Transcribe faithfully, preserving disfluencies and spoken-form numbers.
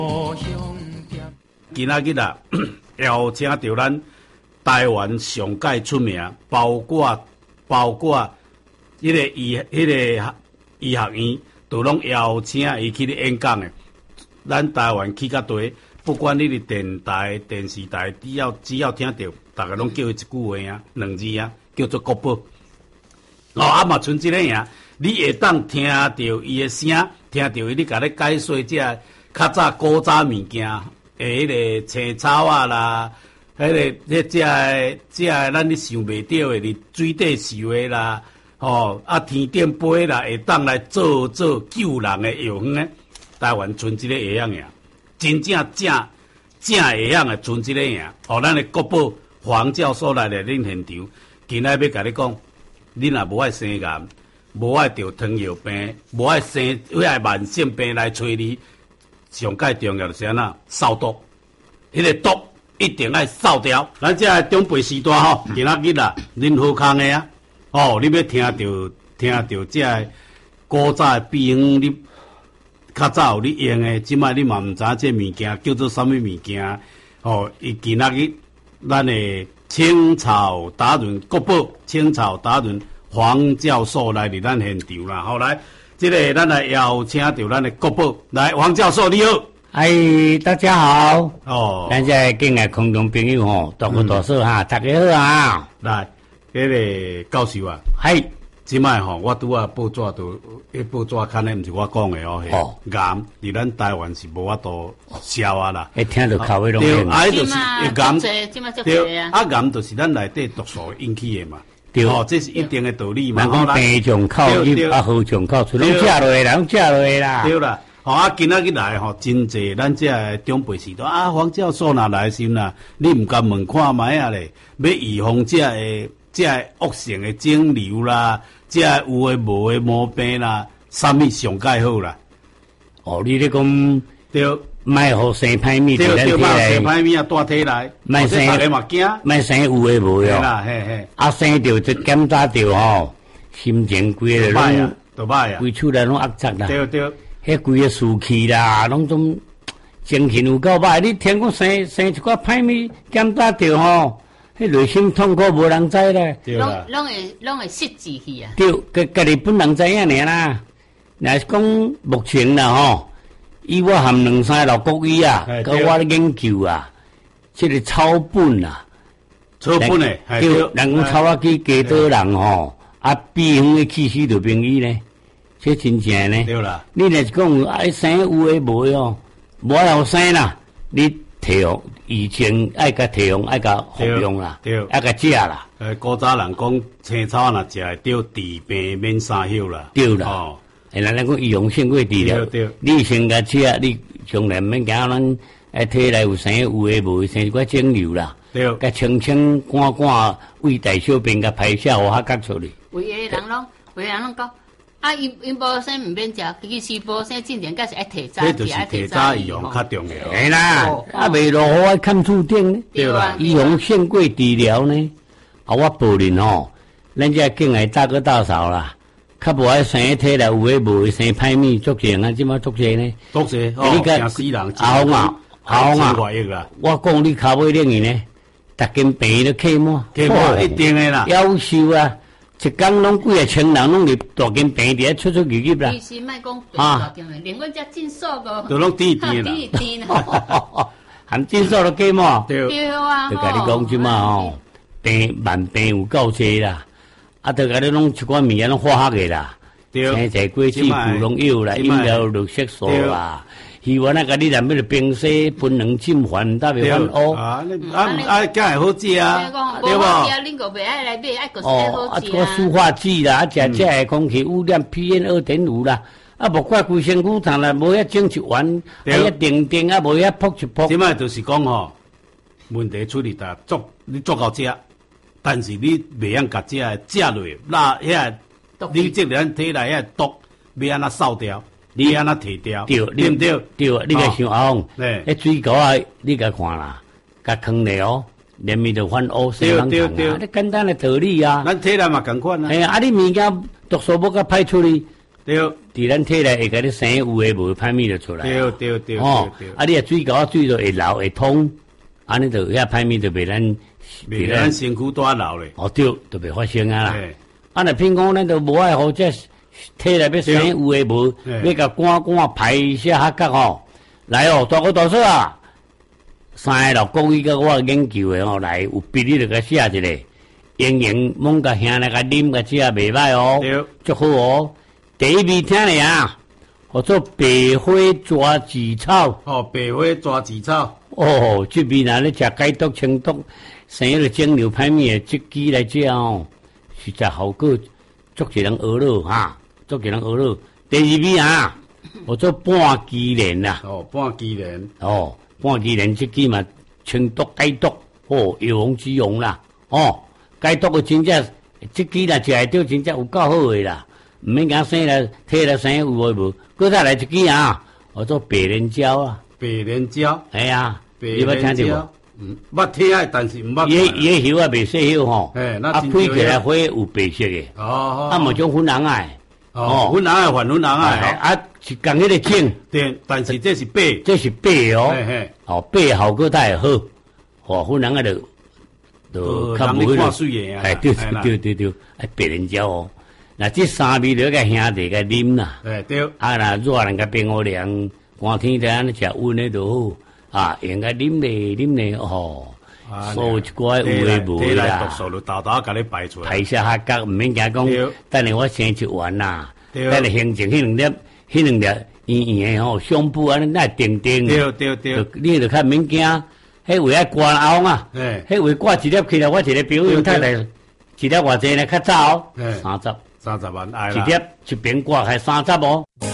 今仔日啊，邀请到咱台湾上界出名，包括包括迄个医迄个医学院，都拢邀请伊去咧演讲诶。咱台湾去较多，不管你伫电台、电视台，只要只要听到，大家拢叫伊一句话啊，两字啊，叫做国宝。哦，啊嘛，剩即个呀，你会当听到伊诶声，听到伊咧甲咧解说这较早古早物件。诶，迄个青草啊啦，迄、那个迄只个只个咱咧想袂到诶，伫水底游诶啦，吼啊天顶飞啦，会当来做做救人诶药方诶。台湾剩一个会样呀，真正正正会样诶，剩一个呀。吼，咱诶国宝黄教授来咧恁现场，今仔要甲你讲，你若无爱生癌，无爱得糖尿病，无爱生无爱慢性病来找你。上界重要就是安那扫毒，迄、那个毒一定要扫掉。咱这个长辈时代吼，今仔日啊，恁好康的啊，哦，你要听到听到这个古早的秘方，你较早有你用的，即摆你嘛毋知这物件叫做啥物物件，哦，伊今仔日咱的青草达人国宝青草达人黄教授来伫咱现场啦，后来。这个咱来邀请到咱的国宝来，黄教授你好， 哎，大家好， 哦， 咱这敬爱空中朋友吼，大哥大嫂哈，大家好啊， 来，迄、那个教授啊， 嗨， 即摆吼，我拄啊报纸都，迄报纸刊咧，毋是我讲的哦，哦，癌伫咱台湾是无法度消啊啦， 一听到口味拢对，啊，就是癌， 对， 啊，癌就是咱内底毒素引起的嘛。 对， 哦，这是一定的道理嘛。 人讲病从口入，啊好从口出，拢食落啦，拢食落啦。 对啦，好啊，今仔日来吼，真济咱这长辈时代啊，黄教授若来时啦，你毋敢问看卖啊咧，要预防这个这个恶性的肿瘤啦，这个有诶无诶毛病啦，啥物上介好啦？ 哦，你咧讲对。 卖互生歹物， 对对，卖生歹物啊，带体来， 卖生大家嘛惊， 卖生有诶无诶哦， 啦，嘿嘿， 啊生着就检查着吼，心情规个拢都歹啊， 规厝内拢压榨啦， 对对， 迄规个士气啦，拢总精神有够歹，你听讲生生一寡歹物，检查着吼，迄内心痛苦无人知咧， 拢拢会拢会失志去啊， 对，家家己本人知影尔啦，若是讲目前啦吼。以我含两三个老国医啊，甲我咧研究啊，即、這个草本啊， 草本诶， 对，人讲草啊去加多人吼，啊秘方诶气息就便宜咧，这真正呢。 对啦， 你若是讲爱生有诶无诶哦，无要生啦，你提用以前爱甲提用爱甲服用啦， 对， 爱甲食啦。 诶，古早人讲青草若食会着治病免三休啦， 对啦。 哦诶，咱来讲预防胜过治疗。你先甲吃，你将来免惊咱诶体内有生有诶无生一寡肿瘤啦。 对。 甲清清赶赶胃大小便甲排泄互较角出去。 有诶人拢，有诶人拢讲，啊，因因无生毋免食，其实无生进前，甲是爱提早食，就是提早预防较重要。 系啦，啊未落雨爱看厝顶呢。 对啦。 预防胜过治疗呢。啊，我保证吼，咱这敬爱大哥大嫂啦。较无爱生体内有诶无诶生歹物足济啊，即马足济呢？ 足济，哦，惊死人！ 好嘛，好嘛，我讲你骹尾冷去呢，逐间病都客满， 客满一定诶啦， 夭寿啊！一工拢几啊千人拢入大间病伫咧出出入入啦。 其实莫讲病大间诶，连阮遮诊所个都拢甜甜啦， 甜啦， 含诊所都客满。 对啊， 就甲你讲即马吼，病慢病有够济啦。啊，都甲你拢一寡物件拢化学的啦，生菜、果子、腐拢有啦，饮料绿色素啦，鱼丸啊，甲你内面的冰洗分两浸饭，搭袂翻乌。 啊，啊啊，梗系好食啊，对无？ 恁个袂爱来买，爱个哦，啊，个塑化剂啦，啊，食食的空气污染 P M 二点五啦，啊，无怪规身躯头啦，无遐整一丸，啊，遐定定啊，无遐扑一扑。 即摆就是讲吼，问题出伫搭足，你足够食。但是你袂晓甲这食落，那遐你即个咱体内遐毒，要安怎扫掉？你安怎摕掉？ 对， 对唔对？ 对，你甲想阿翁，迄水沟啊，你甲看啦，甲坑咧哦，连面就翻乌生人虫啊，你简单的道理啊。 咱体内嘛共款啊。 哎啊，你物件毒素要甲排出去， 对， 伫咱体内会甲你生有诶无歹物就出来。 对对对哦， 对对。 啊，你啊水沟啊水就会流会通，安尼就遐歹物就袂咱袂咱身躯带流咧。 哦对，就袂发生啊啦。啊，若偏讲咱就无爱好这体内要生有诶无，要甲赶赶排一下合角吼。来哦，大哥大嫂啊，三个老公伊甲我研究诶吼，来有笔你就甲写一个。营营猛甲兄来甲啉甲食袂歹哦，足好哦。第一味听咧啊，叫做白花抓子草。 哦，白花抓子草。 哦，这味若咧食解毒清毒，生迄个肿瘤歹物诶，即支来食哦，实在效果足一人学了哈，足一人学了。第二味啊，叫做半枝莲啦。 哦，半枝莲。 哦，半枝莲即支嘛清毒解毒，哦，有用之用啦，哦。解毒个真正，即支若食会着真正有够好诶啦，毋免讲生来体来生有无无，搁再来一支啊，叫做白莲椒啊。 白莲椒。 哎呀， 你捌听着无？嗯，捌听啊，但是毋捌。 伊伊叶啊袂细叶吼， 哎，那啊开起来花有白色诶。 哦。 啊，无种粉红爱。 哦，粉红爱换粉红爱。 啊，是共迄个种。 对，但是这是白。 这是白哦。 嘿嘿。 哦，白效果太好，哦，粉红爱就。 都较无看水诶啊！ 哎，对对对对，哎，白莲椒哦，那这三味了个兄弟个啉啦， 哎对， 啊那热人个冰好凉，寒天在安尼食温诶就好，啊，用个啉咧啉咧哦，所有一寡有诶无诶啦， 毒素就豆豆甲你排出来， 排下下角，毋免惊讲，等下我先食完啦，等下形成迄两粒，迄两粒圆圆诶吼，胸部安尼那定定， 对对对， 你就较免惊。迄位爱挂后啊，迄位挂一粒起来，我一个表演太太，一粒偌济呢？较早，三十， 三十万， 一粒一边挂还三十哦。